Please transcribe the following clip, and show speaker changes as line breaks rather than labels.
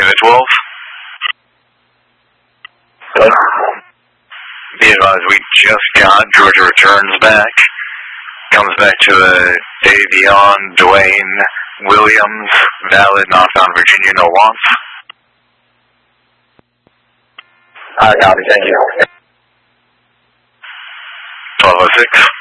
Unit 12.
Hello?
Be advised, we just got Georgia returns back. Comes back to Davion Dwayne Williams, valid, northbound Virginia, no wants.
Copy, thank you.
1206.